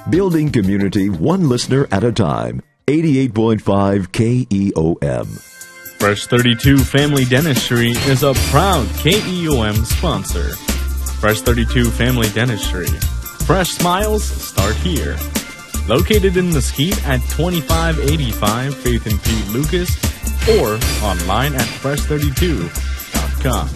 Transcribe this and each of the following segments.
Building community one listener at a time. 88.5 KEOM. Fresh 32 Family Dentistry is a proud KEOM sponsor. Fresh 32 Family Dentistry. Fresh smiles start here. Located in Mesquite at 2585 Faith and Pete Lucas or online at fresh32.com.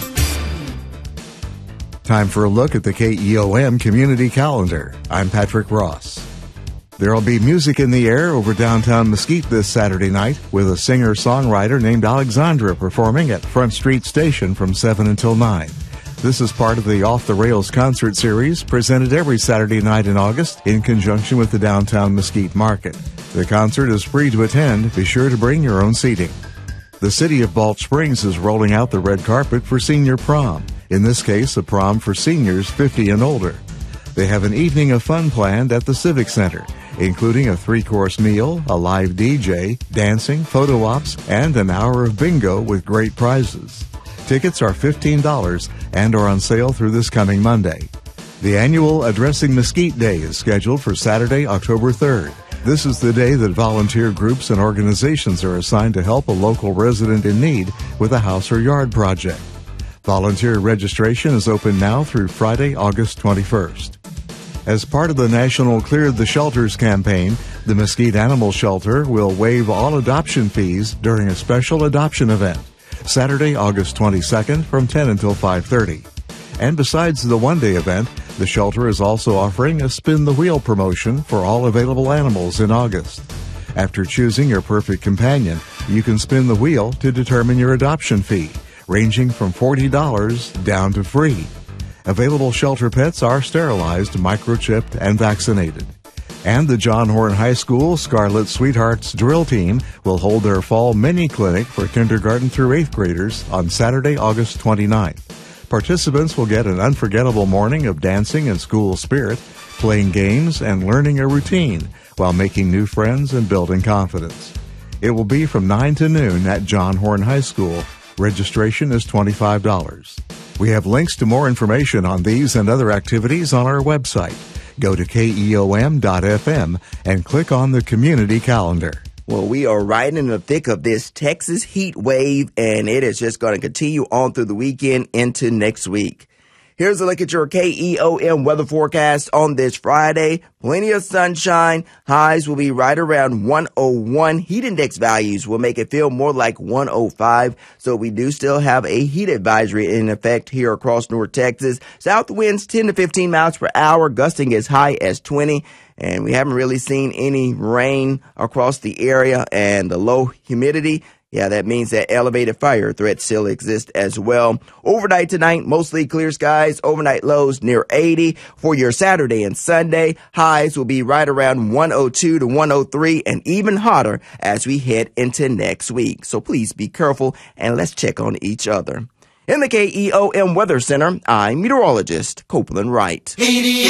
Time for a look at the KEOM Community Calendar. I'm Patrick Ross. There will be music in the air over downtown Mesquite this Saturday night with a singer-songwriter named Alexandra performing at Front Street Station from 7 until 9. This is part of the Off the Rails concert series presented every Saturday night in August in conjunction with the downtown Mesquite Market. The concert is free to attend. Be sure to bring your own seating. The city of Balch Springs is rolling out the red carpet for senior prom. In this case, a prom for seniors 50 and older. They have an evening of fun planned at the Civic Center, including a 3-course meal, a live DJ, dancing, photo ops, and an hour of bingo with great prizes. Tickets are $15 and are on sale through this coming Monday. The annual Addressing Mesquite Day is scheduled for Saturday, October 3rd. This is the day that volunteer groups and organizations are assigned to help a local resident in need with a house or yard project. Volunteer registration is open now through Friday, August 21st. As part of the National Clear the Shelters campaign, the Mesquite Animal Shelter will waive all adoption fees during a special adoption event, Saturday, August 22nd from 10 until 5:30. And besides the one-day event, the shelter is also offering a Spin the Wheel promotion for all available animals in August. After choosing your perfect companion, you can spin the wheel to determine your adoption fee, ranging from $40 down to free. Available shelter pets are sterilized, microchipped, and vaccinated. And the John Horn High School Scarlet Sweethearts Drill Team will hold their fall mini clinic for kindergarten through 8th graders on Saturday, August 29th. Participants will get an unforgettable morning of dancing and school spirit, playing games, and learning a routine while making new friends and building confidence. It will be from 9 to noon at John Horn High School. Registration is $25. We have links to more information on these and other activities on our website. Go to KEOM.FM and click on the community calendar. Well, we are right in the thick of this Texas heat wave, and it is just going to continue on through the weekend into next week. Here's a look at your KEOM weather forecast on this Friday. Plenty of sunshine. Highs will be right around 101. Heat index values will make it feel more like 105. So we do still have a heat advisory in effect here across North Texas. South winds 10 to 15 miles per hour, gusting as high as 20. And we haven't really seen any rain across the area, and the low humidity, yeah, that means that elevated fire threats still exist as well. Overnight tonight, mostly clear skies. Overnight lows near 80. For your Saturday and Sunday, highs will be right around 102 to 103 and even hotter as we head into next week. So please be careful and let's check on each other. In the KEOM Weather Center, I'm meteorologist Copeland Wright.